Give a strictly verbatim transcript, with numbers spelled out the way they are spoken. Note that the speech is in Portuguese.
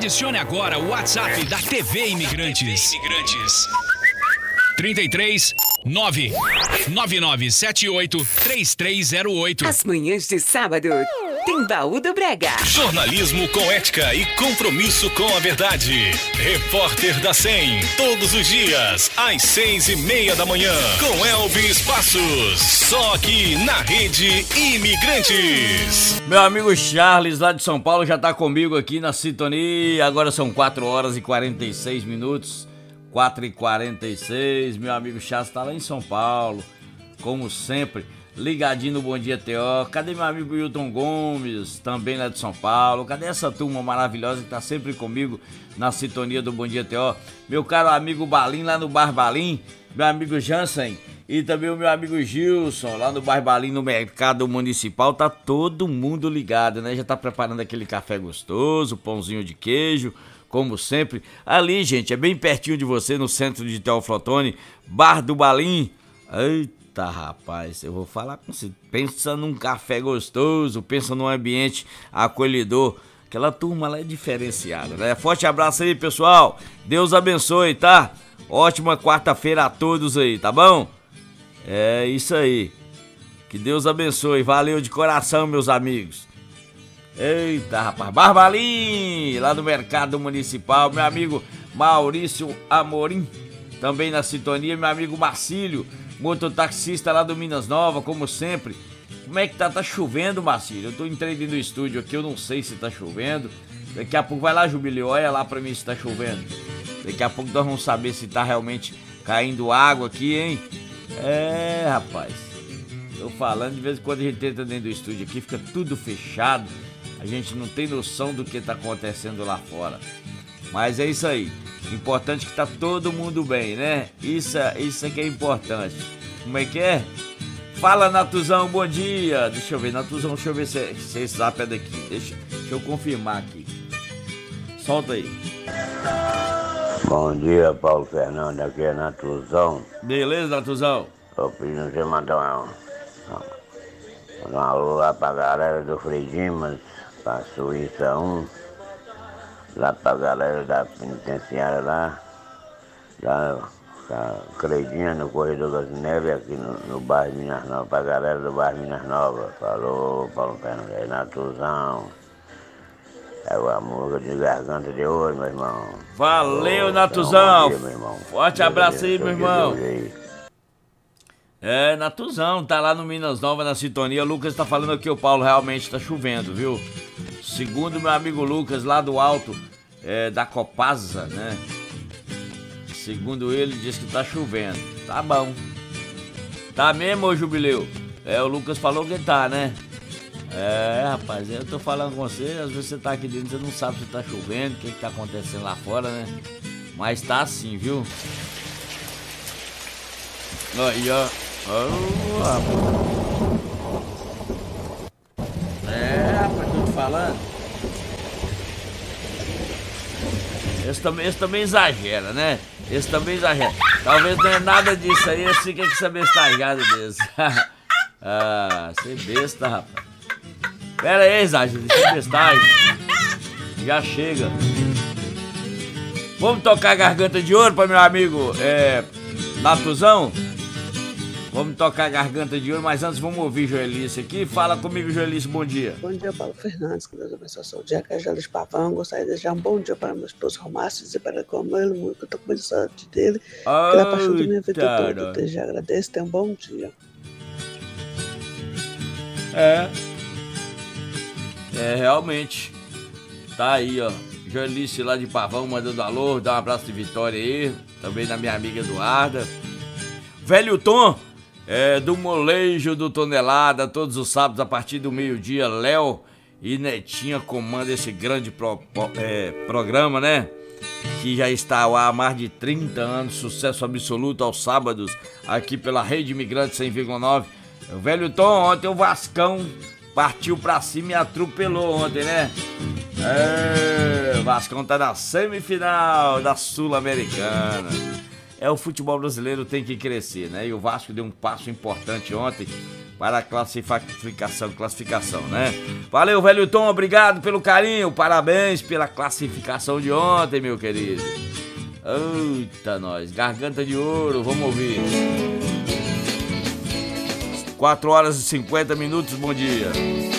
Adicione agora o WhatsApp da T V Imigrantes. Imigrantes. trinta e três, nove nove nove sete oito, três três zero oito. As manhãs de sábado tem Baú do Brega. Jornalismo com ética e compromisso com a verdade. Repórter da cem, todos os dias, às seis e meia da manhã, com Elvis Passos. Só aqui na Rede Imigrantes. Meu amigo Charles, lá de São Paulo, já tá comigo aqui na sintonia. Agora são quatro horas e quarenta e seis minutos. quatro e quarenta e seis. Meu amigo Charles tá lá em São Paulo, como sempre. Ligadinho no Bom Dia T O. Cadê meu amigo Wilton Gomes, também lá de São Paulo? Cadê essa turma maravilhosa que tá sempre comigo na sintonia do Bom Dia T O? Meu caro amigo Balim, lá no Bar Balim. Meu amigo Jansen. E também o meu amigo Gilson, lá no Bar Balim, no Mercado Municipal. Tá todo mundo ligado, né? Já tá preparando aquele café gostoso, pãozinho de queijo, como sempre. Ali, gente, é bem pertinho de você, no centro de Teoflotone, Bar do Balim. Eita. Tá, rapaz, eu vou falar com você. Pensa num café gostoso, pensa num ambiente acolhedor. Aquela turma lá é diferenciada, né? Forte abraço aí, pessoal. Deus abençoe, tá? Ótima quarta-feira a todos aí, tá bom? É isso aí. Que Deus abençoe. Valeu de coração, meus amigos. Eita, rapaz. Barbalim, lá do Mercado Municipal. Meu amigo Maurício Amorim, também na sintonia. Meu amigo Marcílio, mototaxista lá do Minas Nova, como sempre. Como é que tá? Tá chovendo, Marcílio? Eu tô entrei dentro do estúdio aqui, eu não sei se tá chovendo. Daqui a pouco, vai lá, Jubileu, olha lá pra mim se tá chovendo. Daqui a pouco nós vamos saber se tá realmente caindo água aqui, hein? É, rapaz. Tô falando, de vez em quando a gente entra dentro do estúdio aqui, fica tudo fechado. A gente não tem noção do que tá acontecendo lá fora. Mas é isso aí. Importante que tá todo mundo bem, né? Isso, isso é que é importante. Como é que é? Fala, Natuzão, bom dia. Deixa eu ver, Natuzão, deixa eu ver se, se esse zap é daqui. Deixa, deixa eu confirmar aqui. Solta aí. Bom dia, Paulo Fernando, aqui é Natuzão. Beleza, Natuzão? Tô pedindo você mandar uma, mandar um alô lá pra galera do Frei Dimas, pra Suíça um. Lá pra galera da penitenciária lá, lá pra Cleidinha, no Corredor das Neves, aqui no, no bairro Minas Novas, pra galera do bairro Minas Novas. Falou, Paulo Fernando, é Natuzão. É a música de Garganta de Ouro, meu irmão. Valeu, Ô, Natuzão. dia, meu irmão. Forte abraço aí, meu irmão. Aí. É, Natuzão, tá lá no Minas Nova, na sintonia. O Lucas tá falando aqui, o Paulo, realmente tá chovendo, viu? Segundo meu amigo Lucas, lá do alto é, da Copasa, né? Segundo ele, diz que tá chovendo. Tá bom. Tá mesmo, ô Jubileu? É, o Lucas falou que tá, né? É, rapaz, eu tô falando com você, às vezes você tá aqui dentro, você não sabe se tá chovendo, o que que tá acontecendo lá fora, né? Mas tá assim, viu? Aí, ó. Oh, rapaz. É, rapaz, tô te falando. Esse também, esse também exagera, né? Esse também exagera. Talvez não é nada disso aí, assim que é que você é bestajado desse. Ah, você é besta, rapaz. Pera aí, exagero, deixa eu bestagem. Já chega. Vamos tocar Garganta de Ouro para meu amigo é, Natuzão? Vamos tocar Garganta de Ouro, mas antes vamos ouvir Joelice aqui. Fala comigo, Joelice, bom dia. Bom dia, Paulo Fernandes, que Deus abençoe o seu dia. Aqui é Jales de Pavão. Gostaria de desejar um bom dia para meu esposo Romácio, dizer para ele que eu amo ele muito, que eu tô com saudade dele, que ele é a paixão da minha vida toda. Desde agradeço, tenha um bom dia. É. É, realmente. Tá aí, ó. Joelice lá de Pavão mandando alô, dá um abraço de vitória aí. Também da minha amiga Eduarda. Velho Tom, é, do Molejo do Tonelada, todos os sábados a partir do meio-dia, Léo e Netinha comandam esse grande pro, é, programa, né? Que já está há mais de trinta anos, sucesso absoluto aos sábados, aqui pela Rede Imigrante cem vírgula nove. O Velho Tom, ontem o Vascão partiu pra cima e atropelou ontem, né? É, o Vascão tá na semifinal da Sul-Americana. É, o futebol brasileiro tem que crescer, né? E o Vasco deu um passo importante ontem para a classificação, classificação, né? Valeu, velho Tom, obrigado pelo carinho, parabéns pela classificação de ontem, meu querido. Eita, nós, garganta de ouro, vamos ouvir. quatro horas e cinquenta minutos, bom dia.